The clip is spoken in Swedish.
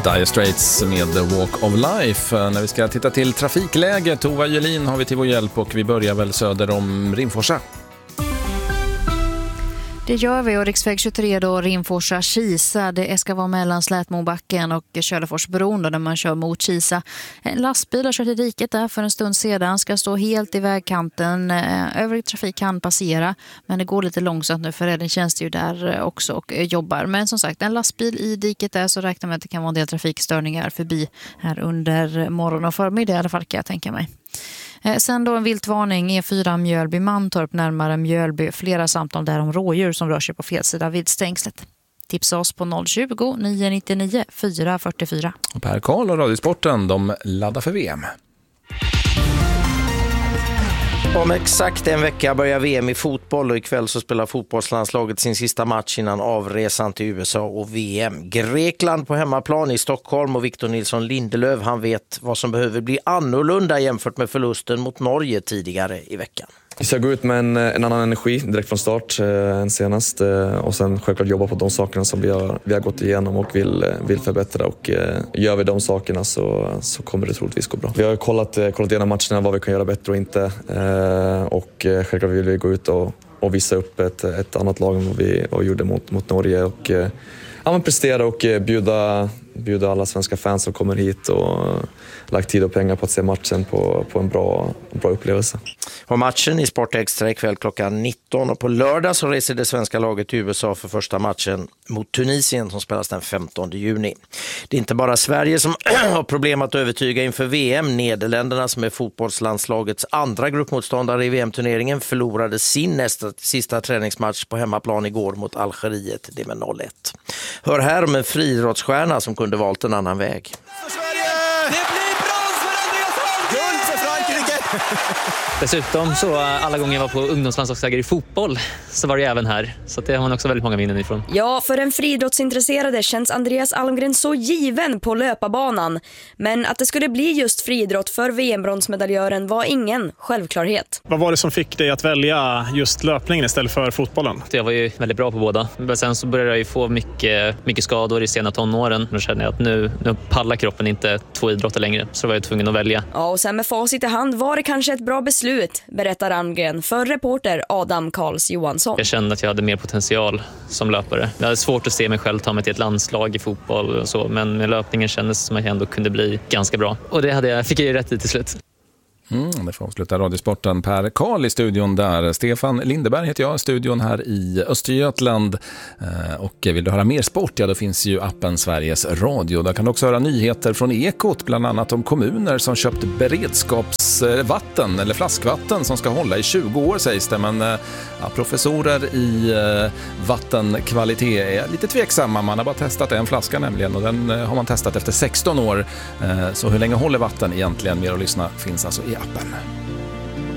Dire Straits med The Walk of Life. När vi ska titta till trafikläget, Tova Jölin har vi till vår hjälp och vi börjar väl söder om Rimforsa. Det gör vi, och riksväg 23 då, Rimforsa-Kisa. Det ska vara mellan Slätmobacken och Köleforsbron där man kör mot Kisa. En lastbil har kört i diket där för en stund sedan. Ska stå helt i vägkanten. Övrig trafik kan passera, men det går lite långsamt nu för räddningstjänst är ju där också och jobbar. Men som sagt, en lastbil i diket där, så räknar med att det kan vara en del trafikstörningar förbi här under morgon och förmiddag i alla fall, kan jag tänka mig. Sen då en viltvarning, E4 Mjölby-Mantorp närmare Mjölby. Flera samtal där om rådjur som rör sig på fel sida vid stängslet. Tipsa oss på 020-999 444. Och Per Karl och Radiosporten, de laddar för VM. Om exakt en vecka börjar VM i fotboll och ikväll så spelar fotbollslandslaget sin sista match innan avresan till USA och VM. Grekland på hemmaplan i Stockholm, och Victor Nilsson Lindelöf, han vet vad som behöver bli annorlunda jämfört med förlusten mot Norge tidigare i veckan. Vi ska gå ut med en annan energi direkt från start än senast, och sen självklart jobba på de sakerna som vi har gått igenom och vill förbättra, och gör vi de sakerna så kommer det troligtvis gå bra. Vi har kollat igenom matcherna, vad vi kan göra bättre och inte, och självklart vill vi gå ut och visa upp ett annat lag än vad vi gjorde mot Norge, och prestera och bjuda alla svenska fans som kommer hit och lagt tid och pengar på att se matchen på en bra upplevelse. Och matchen i Sport Extra ikväll klockan 19, och på lördag så reser det svenska laget till USA för första matchen mot Tunisien som spelas den 15 juni. Det är inte bara Sverige som har problem att övertyga inför VM. Nederländerna, som är fotbollslandslagets andra gruppmotståndare i VM-turneringen, förlorade sin sista träningsmatch på hemmaplan igår mot Algeriet, det med 0-1. Hör här om en friidrottsstjärna som kunde valt en annan väg. För Sverige! Det blir brons för Andreas Hallgren! Guld för Frankrike! Dessutom så alla gånger jag var på ungdomslandslagsläger i fotboll så var det även här. Så det har man också väldigt många minnen ifrån. Ja, för en friidrottsintresserade känns Andreas Almgren så given på löparbanan. Men att det skulle bli just friidrott för VM-bronsmedaljören var ingen självklarhet. Vad var det som fick dig att välja just löpningen istället för fotbollen? Jag var ju väldigt bra på båda. Men sen så började jag ju få mycket skador i sena tonåren. Då kände jag att nu pallar kroppen inte två idrotter längre. Så var jag tvungen att välja. Ja, och sen med facit i hand var det kanske ett bra beslut, berättar Almgren för reporter Adam Karls Johansson. Jag kände att jag hade mer potential som löpare. Jag hade svårt att se mig själv ta mig till ett landslag i fotboll och så. Men med löpningen kändes som att jag ändå kunde bli ganska bra. Och det fick jag ju rätt i till slut. Det får avsluta Radiosporten. Per Karl i studion där. Stefan Lindeberg heter jag, studion här i Östergötland. Och vill du höra mer sport, ja då finns ju appen Sveriges Radio. Där kan du också höra nyheter från Ekot, bland annat om kommuner som köpt beredskapsvatten eller flaskvatten som ska hålla i 20 år sägs det. Men professorer i vattenkvalitet är lite tveksamma. Man har bara testat en flaska nämligen, och den har man testat efter 16 år. Så hur länge håller vatten egentligen? Mer att lyssna finns alltså i appen.